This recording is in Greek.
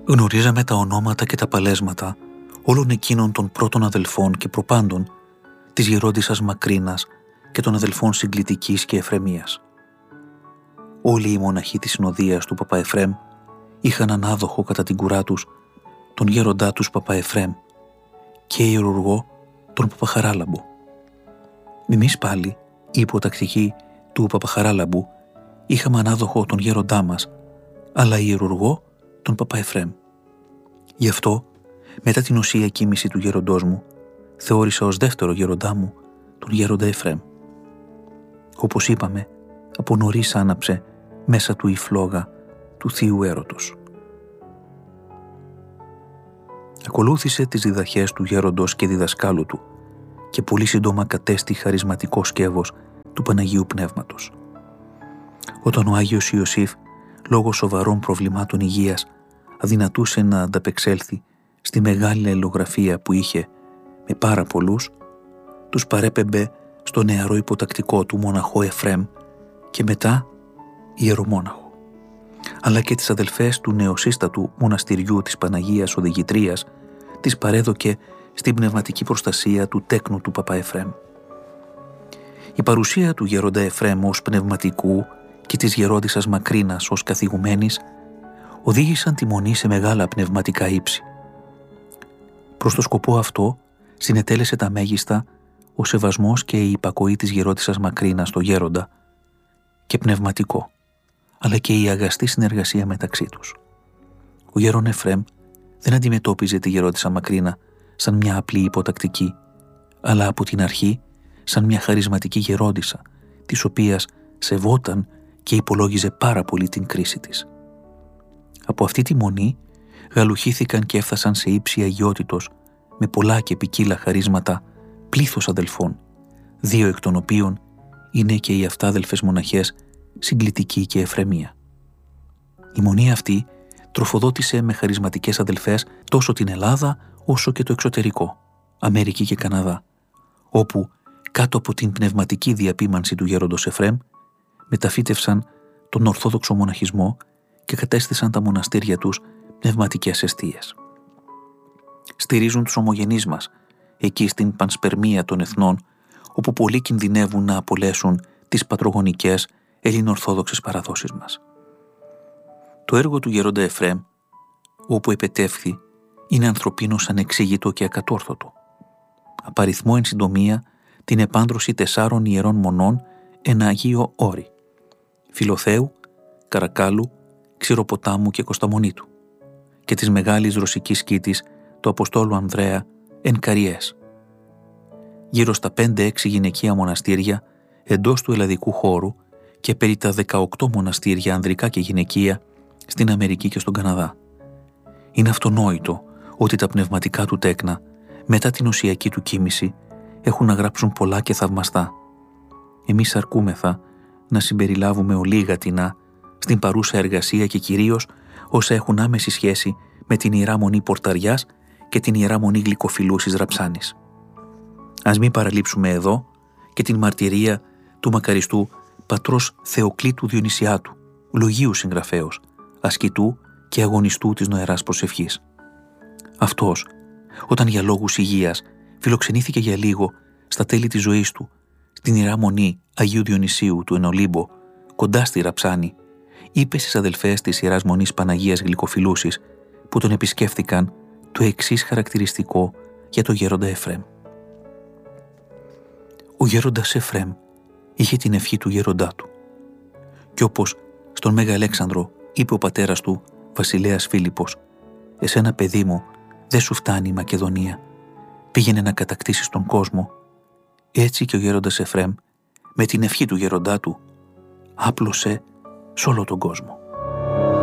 Γνωρίζαμε τα ονόματα και τα παλέσματα όλων εκείνων των πρώτων αδελφών και προπάντων της γερόντισσας Μακρίνας και των αδελφών Συγκλητικής και Εφρεμίας. Όλοι οι μοναχοί της συνοδείας του Παπα Εφρέμ είχαν ανάδοχο κατά την κουρά τους τον γέροντά τους Παπα Εφρέμ και ιερουργό τον Παπαχαράλαμπο. Εμείς πάλι, οι υποτακτικοί του Παπαχαράλαμπου, είχαμε ανάδοχο τον γέροντά μας, αλλά ιερουργό τον Παπα Εφρέμ. Γι' αυτό, μετά την οσία κοίμηση του γέροντός μου, θεώρησα ως δεύτερο γέροντά μου τον γέροντα Εφρέμ. Όπως είπαμε, από νωρίς άναψε μέσα του η φλόγα του θείου έρωτος. Ακολούθησε τις διδαχές του γέροντος και διδασκάλου του και πολύ σύντομα κατέστη χαρισματικό σκεύος του Παναγίου Πνεύματος. Όταν ο Άγιος Ιωσήφ, λόγω σοβαρών προβλημάτων υγείας, αδυνατούσε να ανταπεξέλθει στη μεγάλη αλληλογραφία που είχε με πάρα πολλούς, τους παρέπεμπε στο νεαρό υποτακτικό του μοναχό Εφρέμ και μετά ιερομόναχο, αλλά και τις αδελφές του νεοσύστατου μοναστηριού της Παναγίας Οδηγητρίας τις παρέδωκε στην πνευματική προστασία του τέκνου του Παπα Εφρέμ. Η παρουσία του γέροντα Εφρέμ ως πνευματικού και της γερόντισσας Μακρίνας ως καθηγουμένης οδήγησαν τη μονή σε μεγάλα πνευματικά ύψη. Προς το σκοπό αυτό συνετέλεσε τα μέγιστα ο σεβασμός και η υπακοή της γερόντισσας Μακρίνας στο γέροντα και πνευματικό, αλλά και η αγαστή συνεργασία μεταξύ τους. Ο γέρον Εφρέμ δεν αντιμετώπιζε τη γερόντισσα Μακρίνα σαν μια απλή υποτακτική, αλλά από την αρχή σαν μια χαρισματική γερόντισσα, της οποίας σεβόταν και υπολόγιζε πάρα πολύ την κρίση της. Από αυτή τη μονή γαλουχήθηκαν και έφτασαν σε ύψη αγιότητος με πολλά και ποικίλα χαρίσματα πλήθος αδελφών, 2 εκ των οποίων είναι και οι αυτάδελφες μοναχές Συγκλητική και Εφρεμία. Η μονή αυτή τροφοδότησε με χαρισματικές αδελφές τόσο την Ελλάδα όσο και το εξωτερικό, Αμερική και Καναδά, όπου κάτω από την πνευματική διαπίμανση του γέροντος Εφρέμ μεταφύτευσαν τον Ορθόδοξο μοναχισμό και κατέστησαν τα μοναστήρια τους πνευματικές εστίες. Στηρίζουν τους ομογενείς μας, εκεί στην πανσπερμία των εθνών, όπου πολλοί κινδυνεύουν να απολέσουν τις πατρογονικές ελληνοορθόδοξες παραδόσεις μας. Το έργο του γέροντα Εφρέμ, όπου επετεύχθη, είναι ανθρωπίνως ανεξήγητο και ακατόρθωτο. Απαριθμώ εν συντομία την επάντρωση 4 ιερών μονών εν Αγίο Όρη, Φιλοθέου, Καρακάλου, Ξηροποτάμου και Κωσταμονίτου, και της μεγάλης ρωσικής σκήτης του Αποστόλου Ανδρέα εν Καριές. Γύρω στα 5-6 γυναικεία μοναστήρια εντός του ελλαδικού χώρου και περί τα 18 μοναστήρια ανδρικά και γυναικεία στην Αμερική και στον Καναδά. Είναι αυτονόητο ότι τα πνευματικά του τέκνα, μετά την οσιακή του κοίμηση, έχουν να γράψουν πολλά και θαυμαστά. Εμείς αρκούμεθα να συμπεριλάβουμε ολίγατινα στην παρούσα εργασία και κυρίως όσα έχουν άμεση σχέση με την Ιερά Μονή Πορταριάς και την Ιερά Μονή Γλυκοφιλούσης Ραψάνης. Ας μην παραλείψουμε εδώ και την μαρτυρία του μακαριστού πατρός Θεοκλήτου Διονυσιάτου, λογίου συγγραφέως, ασκητού και αγωνιστού της νοεράς προσευχής. Αυτός, όταν για λόγους υγείας φιλοξενήθηκε για λίγο στα τέλη της ζωής του στην Ιερά Μονή Αγίου Διονυσίου του Ενολύμπο, κοντά στη Ραψάνη, είπε στις αδελφές της Ιεράς Μονής Παναγίας Γλυκοφιλούσης που τον επισκέφθηκαν το εξής χαρακτηριστικό για το γέροντα Εφρέμ. Ο γέροντας Εφρέμ είχε την ευχή του γέροντά του. Κι όπως στον Μέγα Αλέξανδρο είπε ο πατέρας του, βασιλέας Φίλιππος, «Εσένα, παιδί μου, δεν σου φτάνει η Μακεδονία. Πήγαινε να κατακτήσεις τον κόσμο». Έτσι και ο γέροντας Εφρέμ, με την ευχή του γέροντά του, άπλωσε σ' όλο τον κόσμο.